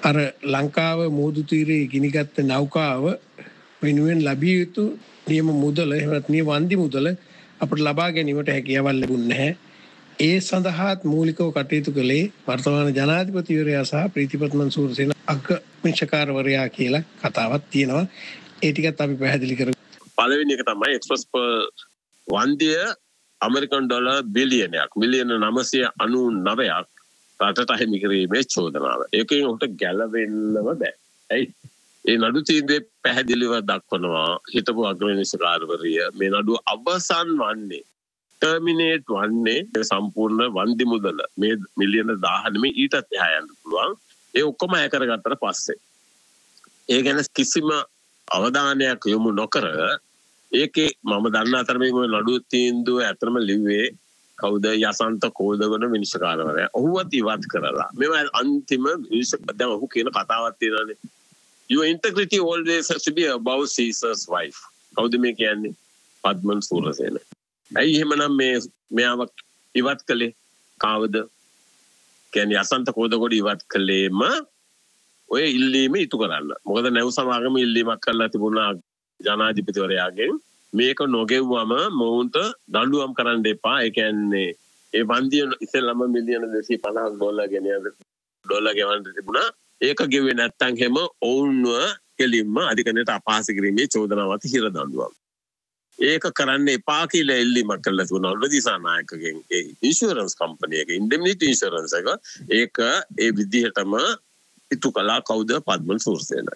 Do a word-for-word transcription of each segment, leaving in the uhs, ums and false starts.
අර ලංකාව මුහුදු තීරයේ ගිනිගත් නෞකාව වෙනුවෙන් ලැබිය යුතු නියම මුදල එහෙමත් නියම වන්දි මුදල අපට ලබා ගැනීමට හැකියාවක් ලැබුණේ නැහැ. ඒ සඳහාත් මූලිකව කටයුතු කළේ වර්තමාන ජනාධිපතිවරයා සහ ප්‍රීතිපත්මන් සූරසේන අග්‍රාමාත්‍යවරයා කියලා කතාවක් තියෙනවා. ඒ ටිකත් අපි පැහැදිලි කරමු. පළවෙනි එක තමයි එක්ස්ප්‍රස් වන්දිය ඇමරිකන් ඩොලර් බිලියනයක් මිලියන නවසිය අනූ නවයක් රටට අහිමි කිරීමේ චෝදනාව. ඒකෙන් උට ගැලවෙන්නම බෑ. ඇයි? ඒ නඩු තීන්දුවේ පැහැදිලිව දක්වනවා හිටපු අග්‍රාමාත්‍යවරිය මේ නඩුව අවසන් වන්නේ ටර්මිනේට් වන්නේ සම්පූර්ණ වන්දි මුදල මේ මිලියන දාහ නෙමෙයි ඊටත් එහා යන්න පුළුවන්. ඒ ඔක්කොම අය කරගත්තට පස්සේ ඒ ගැන කිසිම අවධානයක් යොමු නොකර ඒකේ මම දන්න අතර මේ නඩු තීන්දුව ඇත්තම ලිව්වේ කවුද යසන්ත කෝදගොඩ විනිශ්චයකාරවරයා. ඔහුවත් ඉවත් කරලා මේවා අන්තිම දැන් ඔහු කියන කතාවක් තියෙනවානේ. Your integrity always has to be above Caesar's wife. කවුද මේ කියන්නේ? පද්මන් සූරසේන. ඇයි එහෙමනම් මේ මෙයාව ඉවත් කළේ? කාවද? කියන්නේ යසන්ත කෝදගොඩ ඉවත් කළේම ඔය ඉල්ලීම ඉටු කරන්න. මොකද නැව් සමාගම ඉල්ලීමක් කරලා තිබුණා ජනාධිපතිවරයාගෙන් මේක නොගෙව්වම මොවුන්ට දඬුවම් කරන්න එපා. ඒ කියන්නේ ඒ වන්දිය ඉස්සෙල්ලාම මිලියන දෙසිය පනහක් ඩොලර් ගෙනියන ඩොලර් ගෙවන්න තිබුණා. ඒක ගෙව්වේ නැත්තම් හැම ඔවුන්ව කෙලින්ම අධිකරණයට අපහාස කිරීමේ චෝදනාවත් හිර දඬුවම්. ඒක කරන්න එපා කියලා එල්ලීමක් කළා තිබුණා දිසානායකගෙන්. ඒ ඉන්ෂුරන්ස් කම්පැනි එක ඉන්ඩෙමිනිටි ඉන්ෂුරන්ස් එක ඒක ඒ විදිහටම ඉටු කළා කවුද? පද්මන් සූරසේනයි.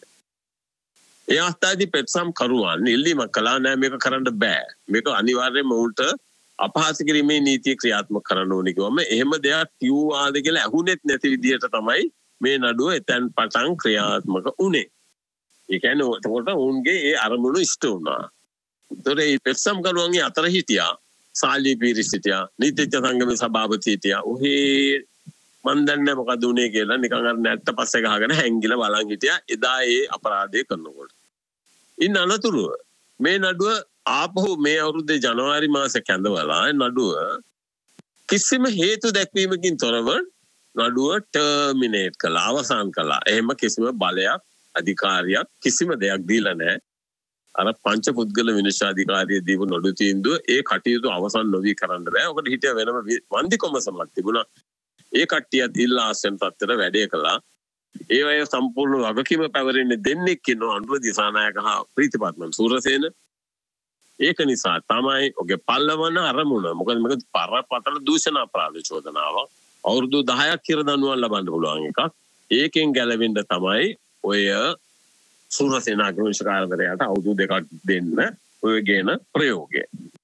ඒ අවස්ථාවේදී පෙට්සම් කරුවන් ඉල්ලීමක් කළා නෑ මේක කරන්න බෑ. මේක අනිවාර්යයෙන්ම උන්ට අපහාස කිරීමේ නීතිය ක්‍රියාත්මක කරන්න ඕනේ කිව්වම එහෙම දෙයක් කිව්වාද කියලා අහුනෙත් නැති විදිහට තමයි මේ නඩුව එතෙන් පටන් ක්‍රියාත්මක වුණේ. ඒ කියන්නේ එතකොට උන්ගේ ඒ අරමුණු ඉෂ්ට වුණා. ඒතර ඒ පෙට්සම් කරුවන්ගේ අතර හිටියා සාලි පීරිස් හිටියා නීතිඥ සංගමේ සභාපති හිටියා. ඔහේ මන් දන්නේ මොකද උනේ කියලා නිකන් අර නැට්ට පස්සේ ගහගෙන හැංගිලා බලන් හිටියා එදා ඒ අපරාධය කරනකොට. ඉන්න අනතුරුව මේ නඩුව ආපහු මේ අවුරුද්දේ ජනවාරි මාසේ කැඳවලා නඩුව කිසිම හේතු දැක්වීමකින් තොරව නඩුව ටර්මිනේට් කළා අවසන් කළා. එහෙම කිසිම බලයක් අධිකාරියක් කිසිම දෙයක් දීලා නැහැ. අර පංච පුද්ගල විනිශ්චයාධිකාරිය දීපු නඩු තීන්දුව ඒ කටයුතු අවසන් නොවි කරන්න බෑ. ඔකට හිටිය වෙනම වන්දි කොමසමක් තිබුණා. ඒ කට්ටියත් ඉල්ලා ආසෙන් තත්තර වැඩේ කළා. ඒ අය සම්පූර්ණ වගකීම පැවරෙන්නේ දෙන්නෙක් ඉන්නවා අනුර දිසානායක හා ප්‍රීතිපත්මන් සූරසේන. ඒක නිසා තමයි ඔගේ පල්ලවන අරමුණ. මොකද මේක පරපතල දූෂණ අපරාධ චෝදනාවක්. අවුරුදු දහයක් කිර දඬුවම් ලබන්න පුළුවන් එකක්. ඒකෙන් ගැලවෙන්න තමයි ඔය සූරසේන අග්‍රාමාත්‍යවරයාට අවුරුදු දෙකක් දෙන්න ඔය ගේන ප්‍රයෝගය.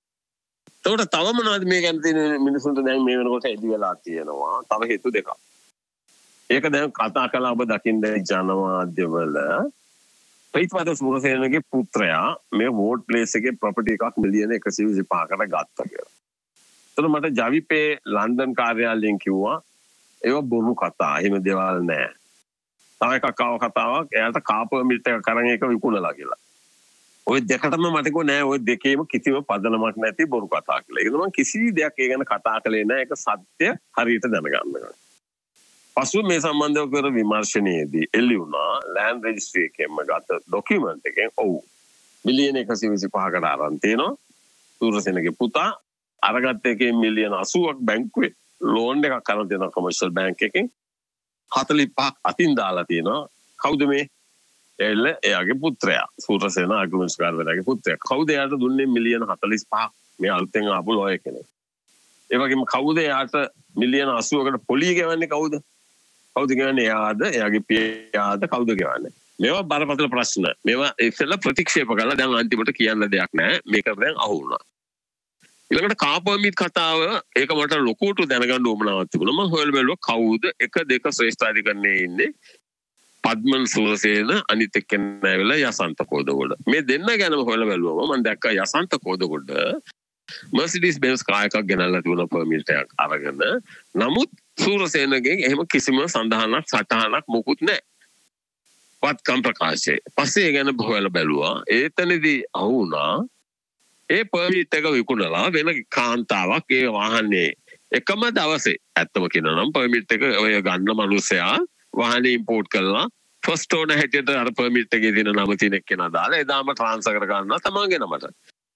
ඒකට තව මොනවද මේ ගැන තියෙන මිනිසුන්ට දැන් මේ වෙනකොට එදි වෙලා තියෙනවා. තව හේතු දෙකක්. ඒක දැන් කතා කළා ඔබ දකින්න ජනමාධ්‍යවල ප්‍රීතිපත්මන් සූරසේනගේ පුත්‍රයා මේ වෝට් ප්ලේස් එකේ ප්‍රොපර්ටි එකක් මිලියන එකසිය විසිපහකට ගත්තා කියලා. එතකොට මට ජවිපේ ලන්ඩන් කාර්යාලයෙන් කිව්වා ඒව බොරු කතා. එහෙම දේවල් නැහැ. තව එකක් ආව කතාවක් එයාට කාර් පර්මිට් එක කරන් ඒක විකුණලා කියලා. ඔය දෙකටම මට කිව්ව නෑ ඔය දෙකේම කිසිම පදනමක් නැති බොරු කතා කියලා. ඒක මම කිසි දෙයක් ඒ ගැන කතා කළේ නෑ. ඒක සත්‍ය හරියට දැනගන්න. පසු මේ සම්බන්ධව කර විමර්ශනයේදී එළි වුණා ලෑන්ඩ් රෙජිස්ට්‍රි එකෙන්ම ගත ડોකියුමන්ට් එකෙන් ඔව් මිලියන එකසිය විසිපහකට අරන් තියෙනවා. සූරසේනගේ පුතා අරගත්ත එකේ මිලියන අසූවක් බැංකුවේ ලෝන් එකක් කරන් දෙනවා කොමර්ෂල් බැංක් එකෙන්. හතළිස් පහක් අතින් දාලා තියෙනවා. කවුද මේ? එල්ල එයාගේ පුත්‍රයා සූරසේන අග්‍රාමාත්‍යවරයාගේ පුත්‍රයා. කවුද එයාට දුන්නේ මිලියන හතළිස් පහක්? මේ අලුතෙන් ආපු ලෝයර් කෙනෙක්. ඒ වගේම කවුද එයාට මිලියන අසූවකට පොලිය ගෙවන්නේ කවුද? කවුද ගෙවන්නේ? එයාද? එයාගේ පියාද? කවුද ගෙවන්නේ? මේවා බරපතල ප්‍රශ්න. මේවා ඉස්සෙල්ලා ප්‍රතික්ෂේප කළා. දැන් අන්තිමට කියන්න දෙයක් නැහැ. මේක දැන් අහු වුණා. ඊළඟට කාර් පර්මිට් කතාව ඒක මට ලොකුට දැනගන්න ඕමනාවක් තිබුණා. මම හොයලා බැලුවා කවුද එක දෙක ශ්‍රේෂ්ඨාධිකරණයේ ඉන්නේ පද්මන් සූරසේන අනිත් එක්කෙනා ඇවිල්ලා යසන්ත කෝදගොඩ. මේ දෙන්න ගැනම හොයලා බැලුවම මම දැක්කා යසන්ත කෝදගොඩ මර්සිඩීස් බෙන්ස් කාර් එකක් ගෙනල්ලා තිබුණා පර්මිට් එකක් අරගෙන. නමුත් සූරසේනගෙන් එහෙම කිසිම සඳහනක් සටහනක් මොකුත් නැහැ. වත්කම් ප්‍රකාශය. පස්සේ ඒ ගැන හොයලා බැලුවා. ඒතනදී අහු වුණා ඒ පර්මිට් එක විකුණලා වෙන කාන්තාවක් ඒ වාහනේ එකම දවසේ ඇත්තම කියනවා නම් පර්මිට් එක ඔය ගන්න මිනිස්සයා වාහනේ ඉම්පෝට් කළා ෆස්ට් ඕනර් හැටියට අර පර්මිට් එකේ තියෙන නම තියෙන කෙනා දාලා එදාම ට්‍රාන්ස්ෆර් කරගන්නවා තමන්ගේ නමට.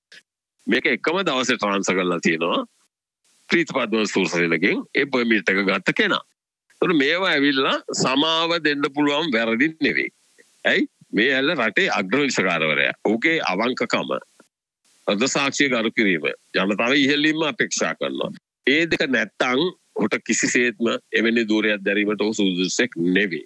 මේක එකම දවසේ ට්‍රාන්ස්ෆර් කරලා තියෙනවා ප්‍රීත් පද්ම සූර්සලගෙන් ඒ පර්මිට් එක ගත්ත කෙනා. ඒතකොට මේවා ඇවිල්ලා සමාව දෙන්න පුළුවන් වැරදි නෙවෙයි. ඇයි? මේ ඇල්ල රටේ අග්‍රවිනිශ්චකාරවරයා. ඔහුගේ අවංකකම අද සාක්ෂිය ගරු කිරීම ජනතාව ඉහළින්ම අපේක්ෂා කරනවා. ඒ දෙක නැත්තම් ඔහුට කිසිසේත්ම එවැනි දූරයක් දැරීමට ඔහු සුදුසුසෙක් නෙවෙයි.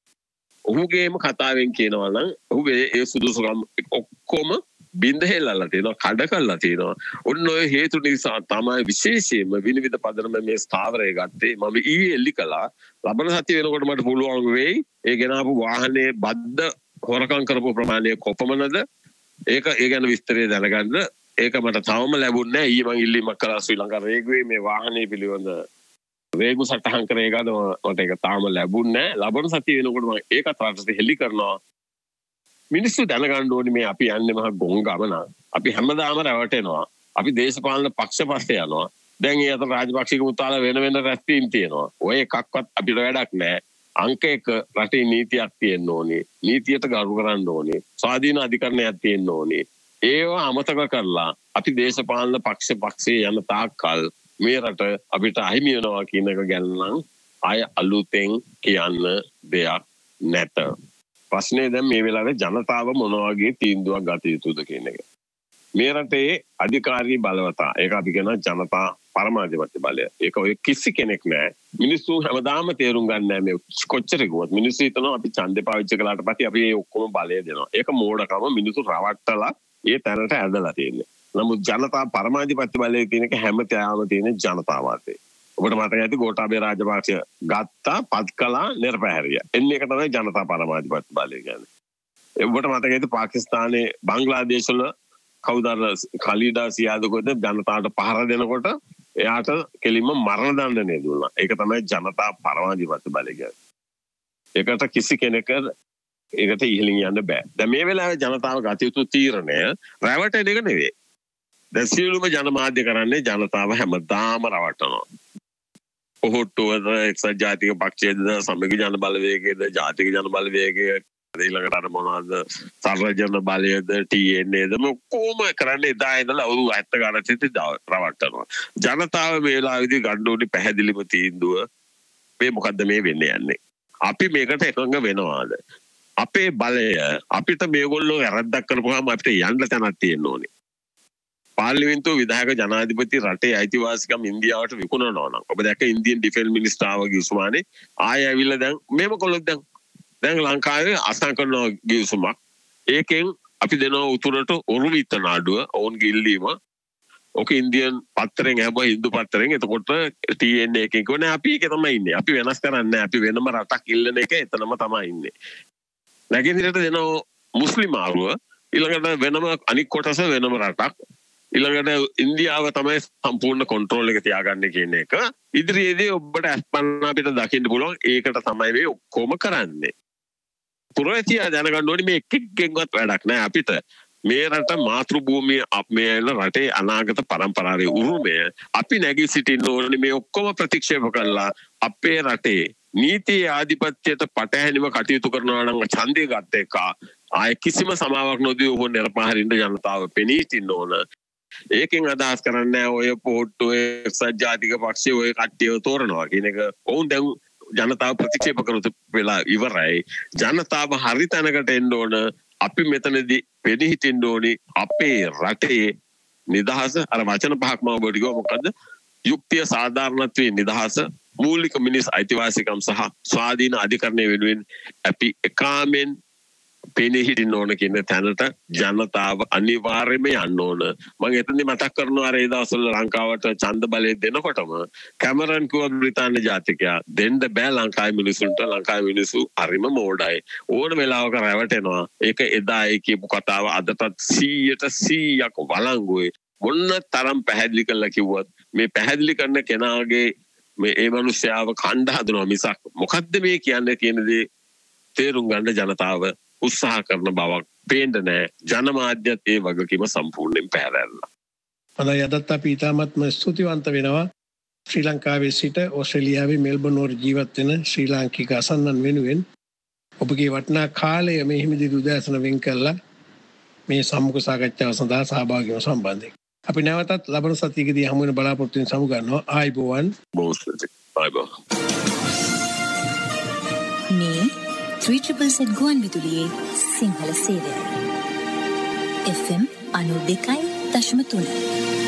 ඔහුගේම කතාවෙන් කියනවා නම් ඔහුගේ ඒ සුදුසුකම් ඔක්කොම බින්ද හෙල්ලලා තියෙනවා, කඩ කරලා තියෙනවා. ඔන්න ඔය හේතු නිසා තමයි විශේෂයෙන්ම විනිවිද පදනම මේ ස්ථාවරය ගත්තේ. මම ඊයේ එල්ලි කළා. ලබන සතිය වෙනකොට මට පුළුවන් වෙයි ඒ ගෙනාපු වාහනේ බද්ද හොරකම් කරපු ප්‍රමාණය කොපමණද? ඒක ඒ ගැන විස්තරය දැනගන්න. ඒක මට තවම ලැබුණේ නැහැ. ඊයේ මම ඉල්ලීමක් කළා ශ්‍රී ලංකා රේගුවේ මේ වාහනේ පිළිබඳ රේගු සටහන් කරේ ගන්න මට ඒක තාම ලැබුණේ නැහැ. ලබන සතිය වෙනකොට මම ඒකත් රටට හෙළි කරනවා. මිනිස්සු දැනගන්න ඕනේ මේ අපි යන්නේ මහ ගොන් ගමන. අපි හැමදාම රැවටෙනවා. අපි දේශපාලන පක්ෂ පස්සේ යනවා. දැන් ඒ අතර රාජපක්ෂික පුතාලා වෙන වෙන රැස්වීම් තියෙනවා. ඔය එකක්වත් අපිට වැඩක් නැහැ. අංක එක රටේ නීතියක් තියෙන්න ඕනේ. නීතියට ගරු කරන්න ඕනේ. ස්වාධීන අධිකරණයක් තියෙන්න ඕනේ. ඒවා අමතක කරලා අපි දේශපාලන පක්ෂ පක්ෂේ යන තාක්කල් මේ රට අපිට අහිමි වෙනවා කියන එක ගැන නම් ආය අලුතෙන් කියන්න දෙයක් නැත. ප්‍රශ්නේ දැන් මේ වෙලාවේ ජනතාව මොන වගේ තීන්දුවක් ගත යුතුද කියන එක. මේ රටේ අධිකාරී බලවතා ඒක අපි කියන ජනතා පරමාධිපත්‍ය බලය. ඒක ඔය කිසි කෙනෙක් නැහැ. මිනිස්සු හැමදාම තේරුම් ගන්න නැහැ මේ කොච්චර ගියොත් මිනිස්සු හිතනවා අපි ඡන්දේ පාවිච්චි කළාට පස්සේ අපි මේ ඔක්කොම බලය දෙනවා. ඒක මෝඩකම. මිනිස්සු රවට්ටලා ඒ තැනට ඇදලා තියෙන්නේ. නමුත් ජනතා පරමාධිපත්‍ය බලය කියන එක හැමතැනම තියෙන ජනතාව අතේ. ඔබට මතක ඇති ගෝඨාභය රාජපක්ෂ ගත්තා පත් කළා නිර්පැහැරිය. එන්නේ එක තමයි ජනතා පරමාධිපත්‍ය බලය කියන්නේ. ඔබට මතක ඇති පාකිස්තානයේ බංග්ලාදේශ වල කවුද ඛලීදා සියාදකොද ජනතාවට පහර දෙනකොට එයාට කෙලින්ම මරණ දඬුවම දුන්නා. ඒක තමයි ජනතා පරමාධිපත්‍ය බලය කියන්නේ. ඒකට කිසි කෙනෙක් ඒකට ඉහළින් යන්න බෑ. දැන් මේ වෙලාවේ ජනතාව ගත යුතු තීරණය රැවටෙන එක නෙවෙයි. දැන් සියලුම ජනමාධ්‍ය කරන්නේ ජනතාව හැමදාම රවටනවා. ඔහොට්ටුවද එක්සත් ජාතික පක්ෂයේද සමගි ජන බලවේගයේද ජාතික ජන බලවේගයේ ඊළඟට අර මොනවාද සර්වජන බලයේද ටී එන් ඒද කොහොම කරන්නේ එදා ඉඳලා අවුරුදු හැත්තෑ ගණන් තිස්සේ රවට්ටනවා. ජනතාව මේ වෙලාවේදී ගන්න ඕනේ පැහැදිලිම තීන්දුව මේ මොකද්ද මේ වෙන්නේ යන්නේ. අපි මේකට එකඟ වෙනවාද? අපේ බලය අපිට මේගොල්ලෝ වැරද්දක් කරපුවාම අපිට යන්න තැනක් තියෙන්න ඕනේ. පාර්ලිමේන්තුව විධායක ජනාධිපති රටේ අයිතිවාසිකම් ඉන්දියාවට විකුණනවා නම් ඔබ දැක්ක ඉන්දියන් ඩිෆෙන්ස් මිනිස්ටර් ආවගේ උස්මානේ ආය ඇවිල්ලා දැන් මේව කොල්ලොත් දැන් දැන් ලංකාවේ අසං කරන ගිවිසුමක් ඒකෙන් අපි දෙනවා උතුරට ඔරුවිත නාඩුව ඔවුන්ගේ ඉල්ලීම ඔක ඉන්දියන් පත්තරෙන් හැබැයි හින්දු පත්තරෙන් එතකොට ටී එන් එකෙන් කියන්නේ අපි ඒක තමයි ඉන්නේ අපි වෙනස් කරන්නේ නැහැ අපි වෙනම රටක් ඉල්ලන එක එතනම තමයි ඉන්නේ නැගෙනහිරට දෙනවා මුස්ලිම් ආරුව ඊළඟට වෙනම අනික් කොටස වෙනම රටක් ඊළඟට ඉන්දියාව තමයි සම්පූර්ණ කන්ට්‍රෝල් එක තියාගන්නේ කියන එක ඉදිරියේදී ඔබට අස්පන්න අපිට දකින්න පුළුවන් ඒකට තමයි මේ ඔක්කොම කරන්නේ පුරවැසියා දැනගන්න ඕනේ මේ එක්කෙක්ගෙන්වත් වැඩක් නැහැ අපිට මේ රට මාතෘ භූමිය අපේ රටේ අනාගත පරම්පරාවේ උරුමය අපි නැගී සිටින්න ඕනේ මේ ඔක්කොම ප්‍රතික්ෂේප කළා අපේ රටේ නීතියේ ආධිපත්‍යයට පටහැනිව කටයුතු කරනවා නම් ඡන්දය ගත්ත එක ආයේ කිසිම සමාවක් නොදී ඔබ නිර්පාහරින්න ජනතාව පෙනී සිටින්න ඕන ඒකෙන් අදහස් කරන්නේ ඔය පොට්ටු එක්සත් ජාතික පක්ෂයේ ඔය කට්ටියව තෝරනවා කියන එක ඔවුන් දැන් ජනතාව ප්‍රතික්ෂේප කරොත් වෙලා ඉවරයි ජනතාව හරි තැනකට එන්න ඕන අපි මෙතනදී වෙඩි හිටින්න ඕනි අපේ රටේ නිදහස අර වචන පහක් මම ඔබට කිව්වා මොකද්ද යුක්තිය සාධාරණත්වයේ නිදහස මූලික මිනිස් අයිතිවාසිකම් සහ ස්වාධීන අධිකරණය වෙනුවෙන් අපි එකාමෙන් පෙනී හිටින්න ඕන කියන තැනට ජනතාව අනිවාර්යයෙන්ම යන්න ඕන මම එතනදි මතක් කරනවා අර ඒ දවස්වල ලංකාවට ඡන්ද බලය දෙනකොටම කැමරන් කිව්වා බ්‍රිතාන්‍ය ජාතිකයා දෙන්න බෑ ලංකාවේ මිනිසුන්ට ලංකාවේ මිනිසු හරිම මෝඩයි ඕන වෙලාවක රැවටෙනවා ඒක එදා ඒ කියපු කතාව අදටත් සීයට සීයක් වළංගුයි මොන්න තරම් පැහැදිලි කරලා කිව්වත් මේ පැහැදිලි කරන කෙනාගේ මේ ඒ මිනිස්යාව කණ්ඩ හදනවා මිසක් මොකද්ද මේ කියන්නේ කියන දේ තේරුම් ගන්න ජනතාව උත්සාහ කරන බවක් පේන්න නැහැ ජනමාධ්‍යත් ඒ වගකීම සම්පූර්ණයෙන් පැහැරලා. අද යදත් අපි ඉතාමත්ම ස්තුතිවන්ත වෙනවා ශ්‍රී ලංකාවේ සිට ඕස්ට්‍රේලියාවේ මෙල්බන් වල ජීවත් වෙන ශ්‍රී ලාංකික අසන්නන් වෙනුවෙන් ඔබගේ වටිනා කාලය මේ හිමිදිරි උදෑසන වෙන් කළා මේ සම්මුඛ සාකච්ඡාව සඳහා සහභාගී වීම සම්බන්ධයෙන්. අපි නැවතත් ලබන සතියේදී හමු වෙන බලාපොරොත්තු වෙන සමු ගන්නවා. ආයිබෝවන්. බොහොම ආයිබෝවන්. මේ three triple Z ගුවන් විදුලියේ සිංහල සේවය. එෆ් එම් අනූ දෙකයි දශම තුන.